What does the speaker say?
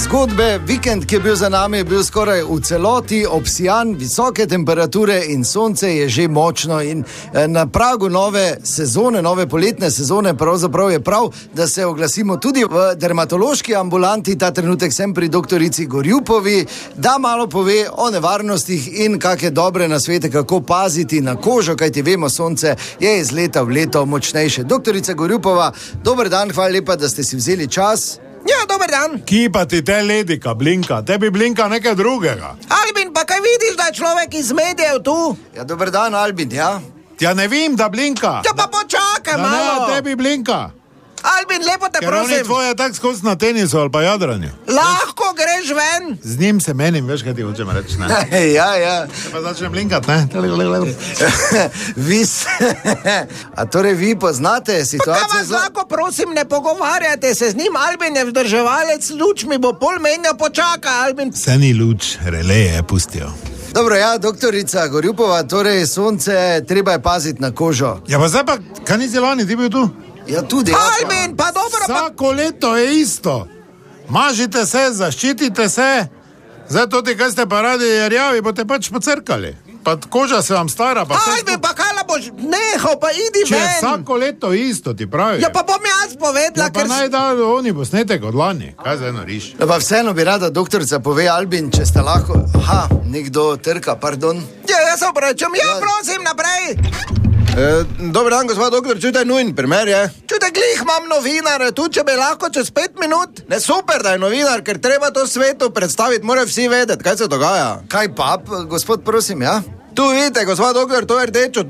zgodbe. Vikend, ki je bil za nami, je bil skoraj v celoti obsijan, visoke temperature in sonce je že močno in na pragu nove sezone, nove poletne sezone, pravzaprav je prav, da se oglasimo tudi v dermatološki ambulanti. Ta trenutek sem pri doktorici Gorjupovi, da malo pove o nevarnostih in kakšne dobre nasvete, kako paziti na kožo, kajti vemo, sonce je iz leta v leto močnejše. Doktorica Gorjupova, dober dan, hvala lepa, da ste si vzeli čas. Ja, dober dan. Ki pa ti te ledika blinka, tebi blinka nekaj drugega. Albin, pa kaj vidiš, da je človek iz medijev tu? Ja, dober dan, Albin, ja. Ja ne vem, da blinka. Ja, pa počakaj malo. Ne, tebi blinka. Albin, lepo te Ker on je prosim. tvoje tak skozi na tenisu ali pa jadranju. Lahko greš ven. Z njim se menim, veš, kaj ti hočem reči, ne? Ja. Se pa začne blinkat, ne? A torej vi poznate Pa kaj situacijo? vas lahko prosim, ne pogovarjate se z njim. Albin je vzdrževalec, luč mi bo pol menja, počakaj, Albin. Vse ni luč, releje pustijo. Dobro, ja, doktorica Gorjupova, torej sonce, treba je paziti na kožo. Ja pa zdaj pa, kaj nisi lani, ti bil tu? Ja, tudi. Albin, pa dobro, pa... Vsako leto je isto. Mažite se, zaščitite se. Zdaj to ti, kaj ste pa radi rjavi, boste pač pocrkali. Pa koža se vam stara, pa vse Albin, pa kaj la boš nehal, pa idi Če je ven. vsako leto isto, ti pravi. Ja, pa bom jaz povedala, Ja, pa naj da oni posnetek od lani. Kaj zdaj noriš? No, pa vseeno bi rada doktorica pove, Albin, če ste lahko... Aha, nekdo trka, pardon. Ja, jaz se obračam, ja, prosim, naprej. Dober dan, gospod doktor, čutaj nujen primer je. Čutaj, glih imam novinar, tu če bi lahko čez 5 minut. Ne, super, da je novinar, ker treba to svetu predstaviti, morajo vsi vedeti, kaj se dogaja. Kaj pa, gospod, prosim, ja? Tu vidite, gospod doktor, to je rdečo